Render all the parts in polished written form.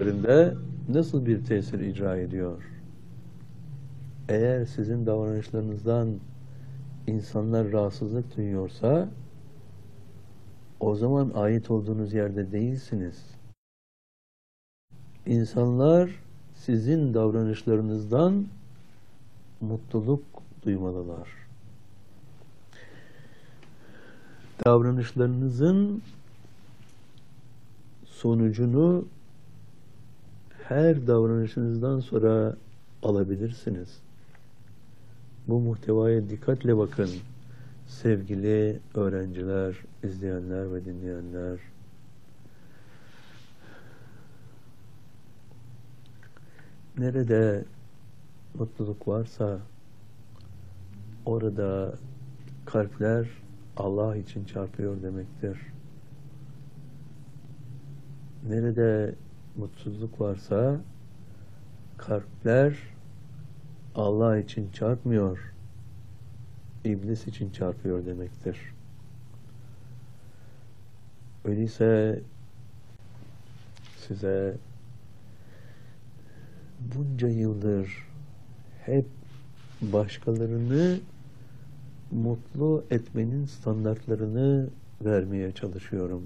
üzerinde nasıl bir tesir icra ediyor? Eğer sizin davranışlarınızdan insanlar rahatsızlık duyuyorsa, o zaman ait olduğunuz yerde değilsiniz. İnsanlar sizin davranışlarınızdan mutluluk duymalılar. Davranışlarınızın sonucunu her davranışınızdan sonra alabilirsiniz. Bu muhtevaya dikkatle bakın sevgili öğrenciler, izleyenler ve dinleyenler. Nerede mutluluk varsa orada kalpler Allah için çarpıyor demektir. Nerede mutsuzluk varsa kalpler Allah için çarpmıyor, iblis için çarpıyor demektir. Öyleyse size bunca yıldır hep başkalarını mutlu etmenin standartlarını vermeye çalışıyorum.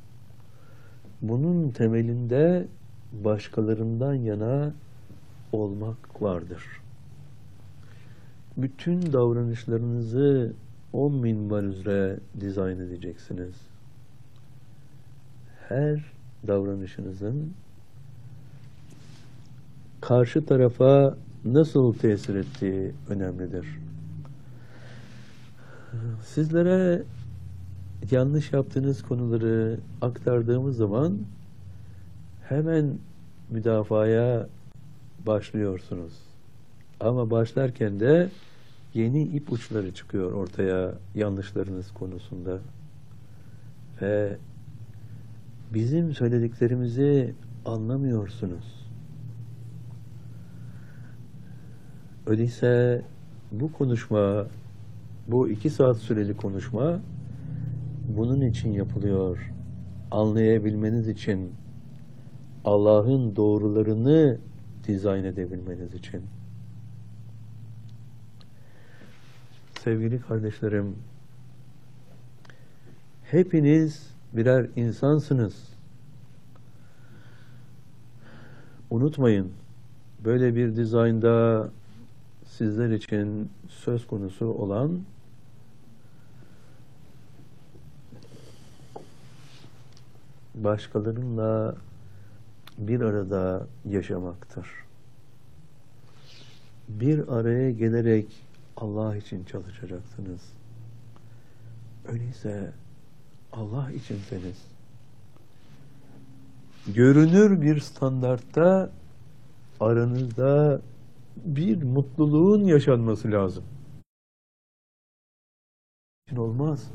Bunun temelinde başkalarından yana olmak vardır. Bütün davranışlarınızı o minval üzere dizayn edeceksiniz. Her davranışınızın karşı tarafa nasıl tesir ettiği önemlidir. Sizlere yanlış yaptığınız konuları aktardığımız zaman hemen müdafaya başlıyorsunuz. Ama başlarken de yeni ipuçları çıkıyor ortaya yanlışlarınız konusunda. Ve bizim söylediklerimizi anlamıyorsunuz. Öyleyse bu konuşma, bu 2 saat süreli konuşma bunun için yapılıyor. Anlayabilmeniz için, Allah'ın doğrularını dizayn edebilmeniz için. Sevgili kardeşlerim, hepiniz birer insansınız. Unutmayın, böyle bir dizaynda sizler için söz konusu olan başkalarıyla bir arada yaşamaktır. Bir araya gelerek Allah için çalışacaksınız. Öyleyse Allah içinseniz görünür bir standartta aranızda bir mutluluğun yaşanması lazım. Olmaz.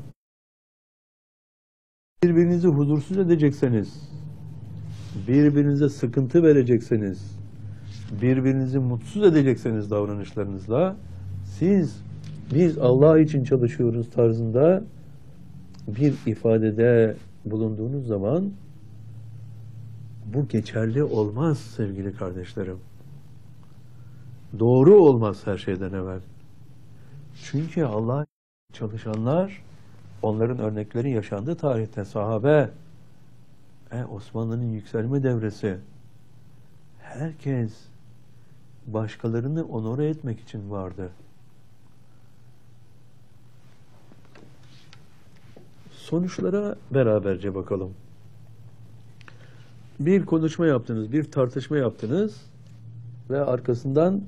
Birbirinizi huzursuz edecekseniz, birbirinize sıkıntı verecekseniz, birbirinizi mutsuz edecekseniz davranışlarınızla, biz Allah için çalışıyoruz tarzında bir ifadede bulunduğunuz zaman bu geçerli olmaz sevgili kardeşlerim. Doğru olmaz her şeyden evvel. Çünkü Allah çalışanlar, onların örnekleri yaşandı tarihte. Sahabe, Osmanlı'nın yükselme devresi. Herkes başkalarını onore etmek için vardı. Sonuçlara beraberce bakalım. Bir konuşma yaptınız, bir tartışma yaptınız ve arkasından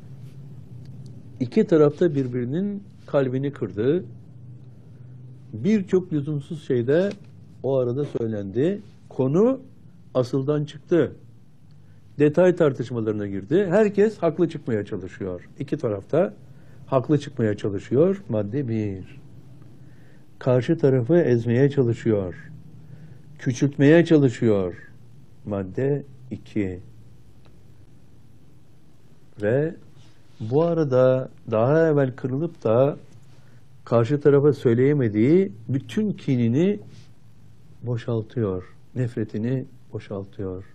iki tarafta birbirinin kalbini kırdı. Birçok lüzumsuz şey de o arada söylendi. Konu asıldan çıktı. Detay tartışmalarına girdi. Herkes haklı çıkmaya çalışıyor. İki tarafta haklı çıkmaya çalışıyor. Madde 1. Karşı tarafı ezmeye çalışıyor. Küçültmeye çalışıyor. Madde 2. Ve bu arada daha evvel kırılıp da karşı tarafa söyleyemediği bütün kinini boşaltıyor. Nefretini boşaltıyor.